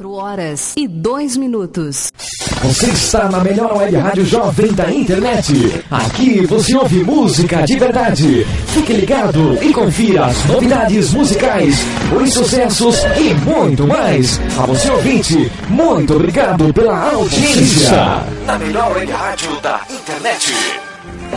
4h02. Você está na melhor web rádio jovem da internet. Aqui você ouve música de verdade. Fique ligado e confira as novidades musicais, os sucessos e muito mais. A você ouvinte, muito obrigado pela audiência. Na melhor web rádio da internet.